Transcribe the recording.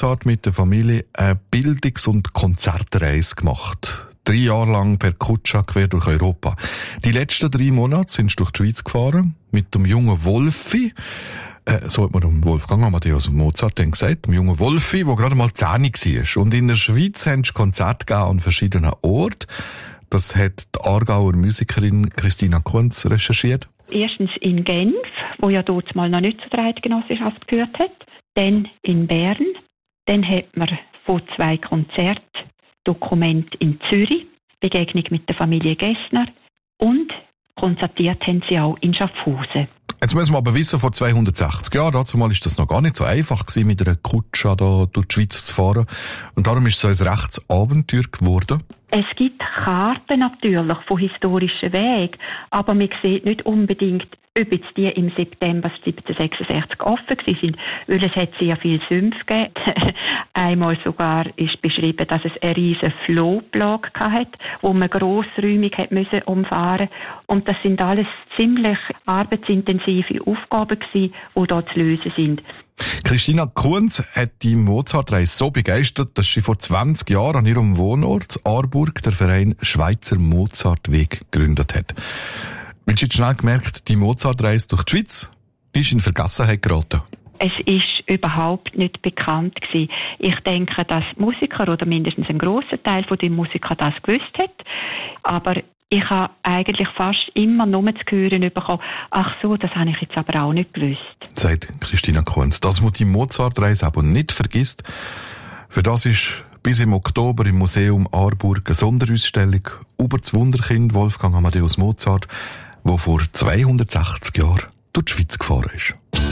Mozart mit der Familie eine Bildungs- und Konzertreise gemacht. 3 Jahre lang per Kutscha quer durch Europa. Die letzten 3 Monate sind sie durch die Schweiz gefahren, mit dem jungen Wolfi. So hat man dem Wolfgang Amadeus Mozart dann gesagt, dem jungen Wolfi, der gerade mal 10 war. Und in der Schweiz haben sie Konzerte gegeben an verschiedenen Orten. Das hat die Aargauer Musikerin Christina Kunz recherchiert. Erstens in Genf, wo ja dort mal noch nicht zu der Eidgenossenschaft gehört hat. Dann in Bern. Dann hat man von 2 Konzertdokumenten in Zürich, Begegnung mit der Familie Gessner und konzertiert haben sie auch in Schaffhausen. Jetzt müssen wir aber wissen, vor 260 Jahren, dazu mal ist das noch gar nicht so einfach gewesen, mit einer Kutsche da durch die Schweiz zu fahren. Und darum ist es ein rechtes Abenteuer geworden. Es gibt Karten natürlich von historischen Wegen, aber man sieht nicht unbedingt, ob jetzt die im September 1766 offen sind, weil es hat sehr viel Sümpfe gegeben. Einmal sogar ist beschrieben, dass es eine riesige Flohplage hatte, wo man grossräumig müssen umfahren. Und das sind alles ziemlich arbeitsintensive Aufgaben gewesen, die da zu lösen sind. Christina Kunz hat die Mozartreise so begeistert, dass sie vor 20 Jahren an ihrem Wohnort Aarburg der Verein Schweizer Mozartweg gegründet hat. Weil sie schnell gemerkt, die Mozartreise durch die Schweiz ist in Vergessenheit geraten. Es ist überhaupt nicht bekannt gewesen. Ich denke, dass Musiker oder mindestens ein grosser Teil von den Musikern das gewusst hat. Aber ich habe eigentlich fast immer nur zu hören bekommen, ach so, das habe ich jetzt aber auch nicht gewusst. Sagt Christina Kunz. Das, was die Mozartreise aber nicht vergisst, für das ist bis im Oktober im Museum Aarburg eine Sonderausstellung über das Wunderkind Wolfgang Amadeus Mozart, das vor 260 Jahren durch die Schweiz gefahren ist.